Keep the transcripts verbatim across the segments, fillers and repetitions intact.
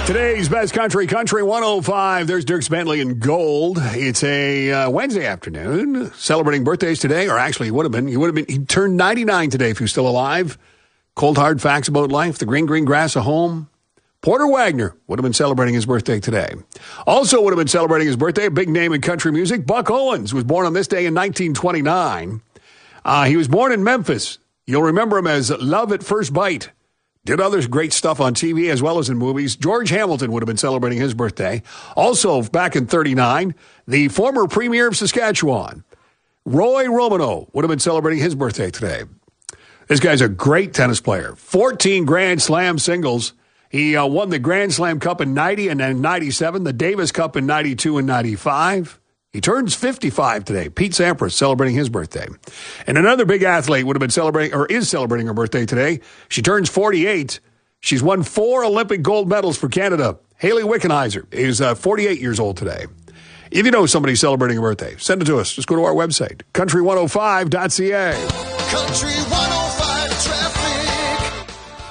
Today's Best Country, Country one oh five. There's Dierks Bentley in gold. It's a uh, Wednesday afternoon. Celebrating birthdays today, or actually, he would have been. He would have been. He turned ninety-nine today if he was still alive. Cold hard facts about life. The green, green grass of home. Porter Wagner would have been celebrating his birthday today. Also would have been celebrating his birthday, a big name in country music. Buck Owens was born on this day in nineteen twenty-nine. Uh, he was born in Memphis. You'll remember him as Love at First Bite. Did other great stuff on T V as well as in movies. George Hamilton would have been celebrating his birthday. Also, back in thirty-nine, the former premier of Saskatchewan, Roy Romano, would have been celebrating his birthday today. This guy's a great tennis player. fourteen Grand Slam singles. He uh, won the Grand Slam Cup in ninety and then ninety-seven, the Davis Cup in ninety-two and ninety-five. He turns fifty-five today. Pete Sampras celebrating his birthday. And another big athlete would have been celebrating, or is celebrating her birthday today. She turns forty-eight. She's won four Olympic gold medals for Canada. Haley Wickenheiser is uh, forty-eight years old today. If you know somebody celebrating a birthday, send it to us. Just go to our website, country one oh five dot c a. Country one oh five traffic.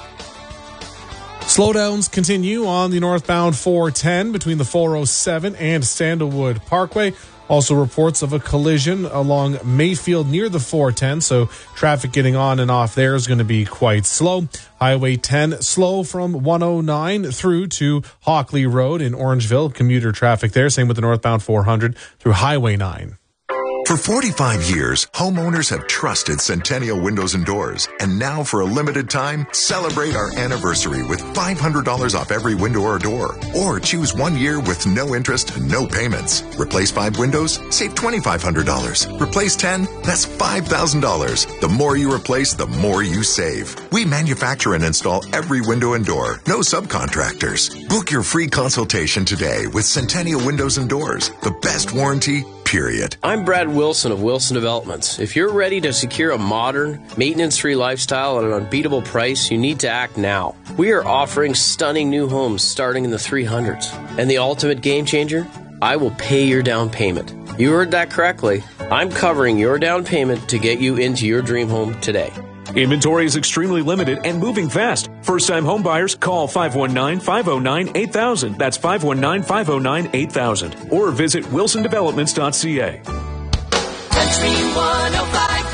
Slowdowns continue on the northbound four ten between the four oh seven and Sandalwood Parkway. Also reports of a collision along Mayfield near the four ten, so traffic getting on and off there is going to be quite slow. Highway ten slow from one oh nine through to Hockley Road in Orangeville. Commuter traffic there. Same with the northbound four hundred through Highway nine. For forty-five years, homeowners have trusted Centennial Windows and Doors. And now for a limited time, celebrate our anniversary with five hundred dollars off every window or door. Or choose one year with no interest and no payments. Replace five windows, save twenty-five hundred dollars. Replace ten, that's five thousand dollars. The more you replace, the more you save. We manufacture and install every window and door. No subcontractors. Book your free consultation today with Centennial Windows and Doors. The best warranty, period. I'm Brad Wilson of Wilson Developments. If you're ready to secure a modern, maintenance-free lifestyle at an unbeatable price, you need to act now. We are offering stunning new homes starting in the three hundreds. And the ultimate game changer? I will pay your down payment. You heard that correctly. I'm covering your down payment to get you into your dream home today. Inventory is extremely limited and moving fast. First-time home buyers, call five one nine, five oh nine, eight thousand. That's five one nine, five oh nine, eight thousand. Or visit wilson developments dot c a. Country one oh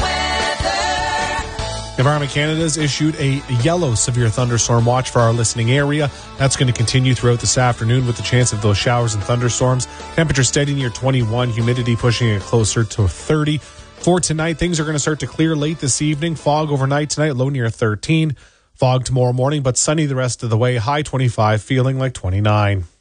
five weather. Environment Canada has issued a yellow severe thunderstorm watch for our listening area. That's going to continue throughout this afternoon with the chance of those showers and thunderstorms. Temperature steady near twenty-one, humidity pushing it closer to thirty. For tonight, things are going to start to clear late this evening. Fog overnight tonight, low near thirteen. Fog tomorrow morning, but sunny the rest of the way. High twenty-five, feeling like twenty-nine.